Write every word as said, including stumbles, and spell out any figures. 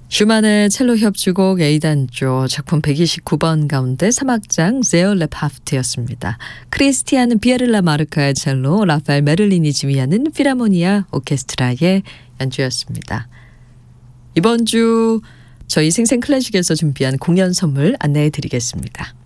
슈만의 첼로 협주곡 A단조 작품 백이십구 번 가운데 삼 악장 제올레 파프트였습니다. 크리스티안 비에를라 마르카의 첼로, 라파엘 메를린이 지휘하는 필하모니아 오케스트라의 연주였습니다. 이번 주 저희 생생클래식에서 준비한 공연 선물 안내해 드리겠습니다.